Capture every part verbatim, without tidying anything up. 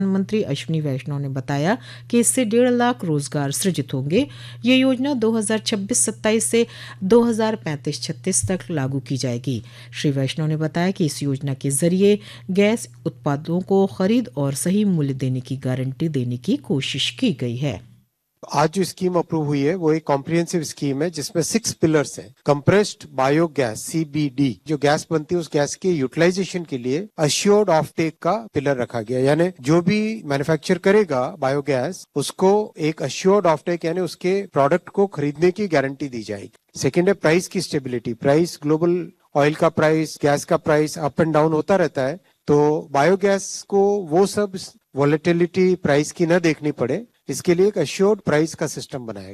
मंत्री अश्विनी वैष्णव ने बताया कि इससे डेढ़ लाख रोजगार सृजित होंगे। ये योजना दो हज़ार छब्बीस सत्ताईस से दो हज़ार पैंतीस छत्तीस तक लागू की जाएगी। श्री वैष्णव ने बताया कि इस योजना के जरिए गैस उत्पादों को खरीद और सही मूल्य देने की गारंटी देने की कोशिश की गई है। आज जो स्कीम अप्रूव हुई है वो एक कॉम्प्रिहेंसिव स्कीम है जिसमें सिक्स पिलर्स हैं। कंप्रेस्ड बायोगैस सीबीडी जो गैस बनती है उस गैस के यूटिलाइजेशन के लिए अश्योर्ड ऑफ टेक का पिलर रखा गया, यानी जो भी मैन्युफैक्चर करेगा बायोगैस उसको एक अश्योर्ड ऑफ टेक यानी उसके प्रोडक्ट को खरीदने की गारंटी दी जाएगी। सेकेंड है प्राइस की स्टेबिलिटी। प्राइस ग्लोबल ऑयल का प्राइस, गैस का प्राइस अप एंड डाउन होता रहता है, तो बायोगैस को वो सब वॉलेटिलिटी प्राइस की न देखनी पड़े, इसके लिए एक अश्योर्ड प्राइस का सिस्टम बनाया।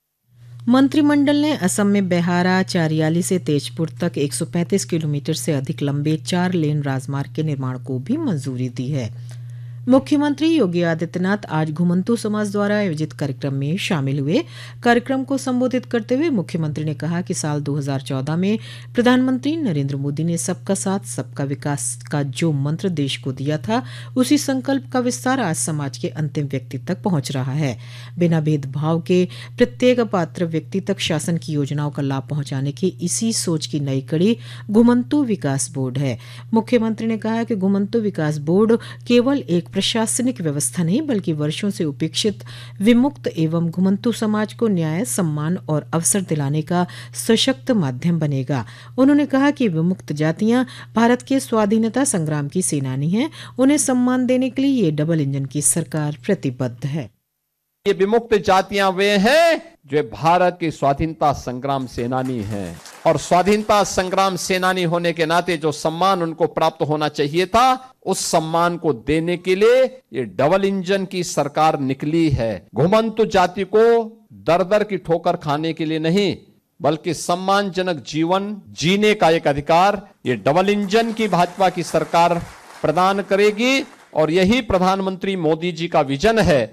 मंत्रिमंडल ने असम में बेहारा चारियाली से तेजपुर तक एक सौ पैंतीस किलोमीटर से अधिक लंबे चार लेन राजमार्ग के निर्माण को भी मंजूरी दी है। मुख्यमंत्री योगी आदित्यनाथ आज घुमंतू समाज द्वारा आयोजित कार्यक्रम में शामिल हुए। कार्यक्रम को संबोधित करते हुए मुख्यमंत्री ने कहा कि साल दो हज़ार चौदह में प्रधानमंत्री नरेंद्र मोदी ने सबका साथ सबका विकास का जो मंत्र देश को दिया था, उसी संकल्प का विस्तार आज समाज के अंतिम व्यक्ति तक पहुंच रहा है। बिना भेदभाव के प्रत्येक पात्र व्यक्ति तक शासन की योजनाओं का लाभ पहुंचाने की इसी सोच की नई कड़ी घुमंतू विकास बोर्ड है। मुख्यमंत्री ने कहा कि घुमंतू विकास बोर्ड केवल एक प्रशासनिक व्यवस्था नहीं बल्कि वर्षों से उपेक्षित विमुक्त एवं घुमंतू समाज को न्याय, सम्मान और अवसर दिलाने का सशक्त माध्यम बनेगा। उन्होंने कहा कि विमुक्त जातियां भारत के स्वाधीनता संग्राम की सेनानी हैं। उन्हें सम्मान देने के लिए ये डबल इंजन की सरकार प्रतिबद्ध है। ये विमुक्त जातियां वे हैं जो भारत के स्वाधीनता संग्राम सेनानी हैं, और स्वाधीनता संग्राम सेनानी होने के नाते जो सम्मान उनको प्राप्त होना चाहिए था, उस सम्मान को देने के लिए ये डबल इंजन की सरकार निकली है। घुमंतु जाति को दर दर की ठोकर खाने के लिए नहीं, बल्कि सम्मानजनक जीवन जीने का एक अधिकार ये डबल इंजन की भाजपा की सरकार प्रदान करेगी, और यही प्रधानमंत्री मोदी जी का विजन है।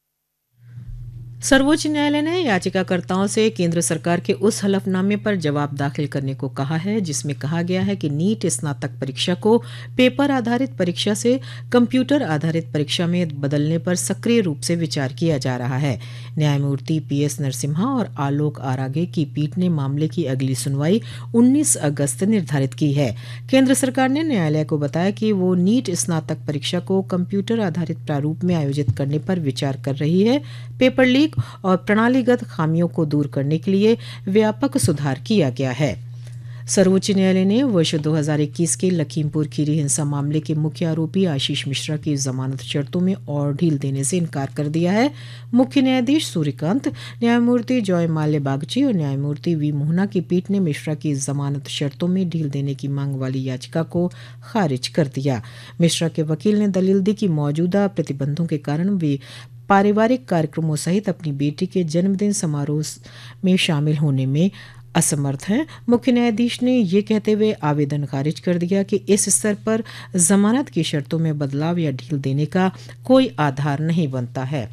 सर्वोच्च न्यायालय ने याचिकाकर्ताओं से केंद्र सरकार के उस हलफनामे पर जवाब दाखिल करने को कहा है जिसमें कहा गया है कि नीट स्नातक परीक्षा को पेपर आधारित परीक्षा से कंप्यूटर आधारित परीक्षा में बदलने पर सक्रिय रूप से विचार किया जा रहा है। न्यायमूर्ति पी एस नरसिम्हा और आलोक आरागे की पीठ ने मामले की अगली सुनवाई उन्नीस अगस्त निर्धारित की है। केंद्र सरकार ने न्यायालय को बताया कि वो नीट स्नातक परीक्षा को कंप्यूटर आधारित प्रारूप में आयोजित करने पर विचार कर रही है। पेपर लीक और प्रणालीगत खामियों को दूर करने के लिए व्यापक सुधार किया गया है। सर्वोच्च न्यायालय ने वर्ष दो हज़ार इक्कीस के लखीमपुर खीरी हिंसा मामले के मुख्य आरोपी आशीष मिश्रा की जमानत शर्तों में और ढील देने से इनकार कर दिया है। मुख्य न्यायाधीश सूर्यकांत, न्यायमूर्ति जॉय माल्य बागची और न्यायमूर्ति वी मोहना की पीठ ने मिश्रा की जमानत शर्तों में ढील देने की मांग वाली याचिका को खारिज कर दिया। मिश्रा के वकील ने दलील दी कि मौजूदा प्रतिबंधों के कारण वे पारिवारिक कार्यक्रमों सहित अपनी बेटी के जन्मदिन समारोह में शामिल होने में असमर्थ हैं। मुख्य न्यायाधीश ने ये कहते हुए आवेदन खारिज कर दिया कि इस स्तर पर जमानत की शर्तों में बदलाव या ढील देने का कोई आधार नहीं बनता है।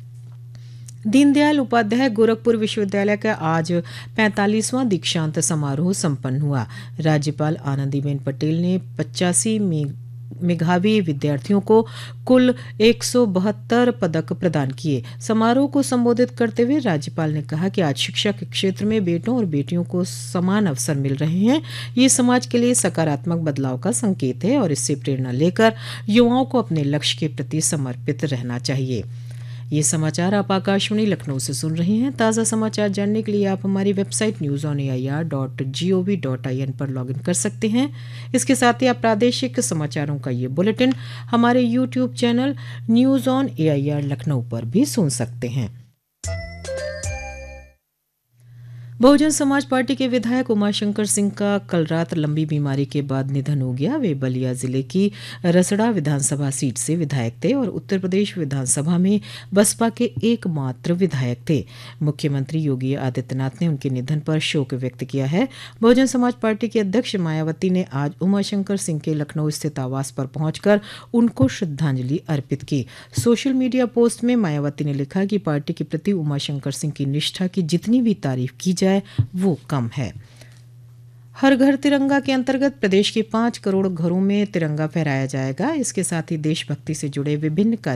दीनदयाल उपाध्याय गोरखपुर विश्वविद्यालय का आज पैंतालीसवां दीक्षांत समारोह संपन्न हुआ। राज्यपाल आनंदीबेन पटेल ने पचासी में मेधावी विद्यार्थियों को कुल एक सौ बहत्तर पदक प्रदान किए। समारोह को संबोधित करते हुए राज्यपाल ने कहा कि आज शिक्षा के क्षेत्र में बेटों और बेटियों को समान अवसर मिल रहे हैं। ये समाज के लिए सकारात्मक बदलाव का संकेत है और इससे प्रेरणा लेकर युवाओं को अपने लक्ष्य के प्रति समर्पित रहना चाहिए। ये समाचार आप आकाशवाणी लखनऊ से सुन रहे हैं। ताज़ा समाचार जानने के लिए आप हमारी website news on A I R dot G O V dot I N पर लॉगिन कर सकते हैं। इसके साथ ही आप प्रादेशिक समाचारों का ये बुलेटिन हमारे YouTube channel news on A I R Lucknow पर भी सुन सकते हैं। बहुजन समाज पार्टी के विधायक उमाशंकर सिंह का कल रात लंबी बीमारी के बाद निधन हो गया। वे बलिया जिले की रसड़ा विधानसभा सीट से विधायक थे और उत्तर प्रदेश विधानसभा में बसपा के एकमात्र विधायक थे। मुख्यमंत्री योगी आदित्यनाथ ने उनके निधन पर शोक व्यक्त किया है। बहुजन समाज पार्टी की अध्यक्ष मायावती ने आज उमाशंकर सिंह के लखनऊ स्थित आवास पर पहुंचकर उनको श्रद्धांजलि अर्पित की। सोशल मीडिया पोस्ट में मायावती ने लिखा कि पार्टी के प्रति उमाशंकर सिंह की निष्ठा की जितनी भी तारीफ की जाए वो कम है। हर घर तिरंगा के अंतर्गत प्रदेश के पांच करोड़ घरों में तिरंगा फहराया जाएगा। इसके साथ ही देशभक्ति से जुड़े विभिन्न कार्य